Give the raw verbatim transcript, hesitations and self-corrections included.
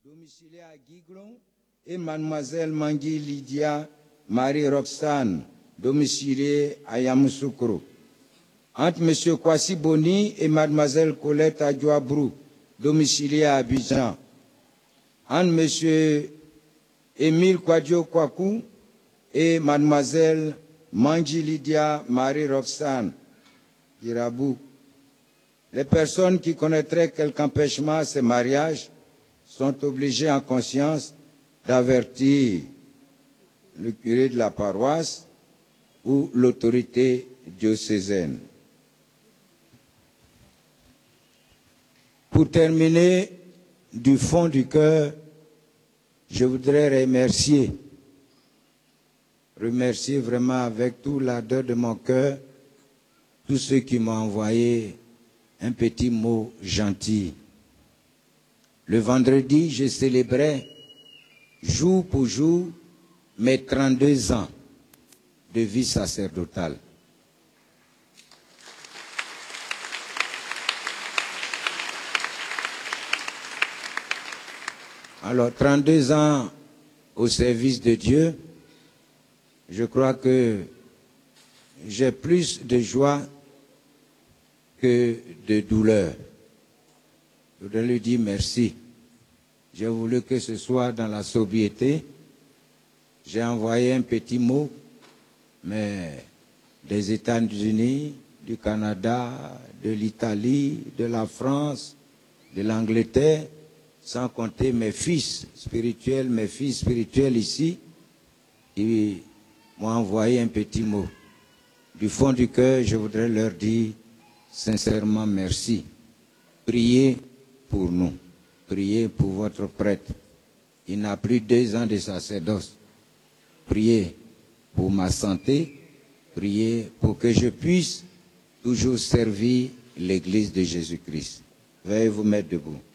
domicilié à Guiglon, et mademoiselle Mangui Lydia Marie-Roxane, domiciliée à Yamoussoukro. Entre M. Kwasi Boni et mademoiselle Colette Adjouabrou, domiciliée à Abidjan. Entre M. Émile Kwadjo Kwakou et mademoiselle Mangi Lydia Marie-Roxane Irabou. Les personnes qui connaîtraient quelque empêchement à ces mariages sont obligées en conscience d'avertir le curé de la paroisse ou l'autorité diocésaine. Pour terminer, du fond du cœur, je voudrais remercier, remercier vraiment avec tout l'ardeur de mon cœur tous ceux qui m'ont envoyé un petit mot gentil. Le vendredi, je célébrais jour pour jour mes trente-deux ans de vie sacerdotale. Alors, trente-deux ans au service de Dieu, je crois que j'ai plus de joie que de douleur. Je voudrais lui dire merci. J'ai voulu que ce soit dans la sobriété. J'ai envoyé un petit mot, mais des États-Unis, du Canada, de l'Italie, de la France, de l'Angleterre, sans compter mes fils spirituels, mes filles spirituelles ici, qui m'ont envoyé un petit mot. Du fond du cœur, je voudrais leur dire sincèrement merci. Priez pour nous. Priez pour votre prêtre. Il n'a plus deux ans de sacerdoce. Priez pour ma santé. Priez pour que je puisse toujours servir l'Église de Jésus-Christ. Veuillez vous mettre debout.